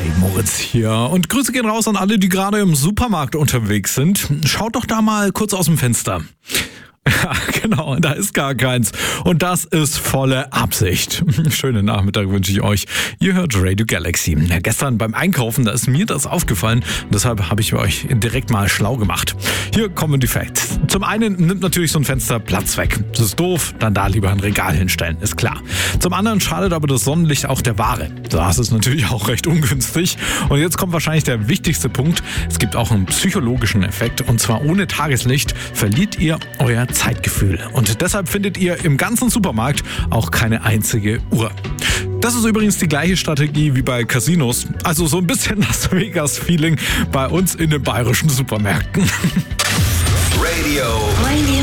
Moritz hier. Und Grüße gehen raus an alle, die gerade im Supermarkt unterwegs sind. Schaut doch da mal kurz aus dem Fenster. Ja, genau, da ist gar keins. Und das ist volle Absicht. Schönen Nachmittag wünsche ich euch. Ihr hört Radio Galaxy. Ja, gestern beim Einkaufen, da ist mir das aufgefallen. Deshalb habe ich euch direkt mal schlau gemacht. Hier kommen die Facts. Zum einen nimmt natürlich so ein Fenster Platz weg. Das ist doof, dann da lieber ein Regal hinstellen, ist klar. Zum anderen schadet aber das Sonnenlicht auch der Ware. Das ist natürlich auch recht ungünstig. Und jetzt kommt wahrscheinlich der wichtigste Punkt. Es gibt auch einen psychologischen Effekt. Und zwar ohne Tageslicht verliert ihr euer Zeitgefühl. Und deshalb findet ihr im ganzen Supermarkt auch keine einzige Uhr. Das ist übrigens die gleiche Strategie wie bei Casinos. Also so ein bisschen Las Vegas-Feeling bei uns in den bayerischen Supermärkten. Radio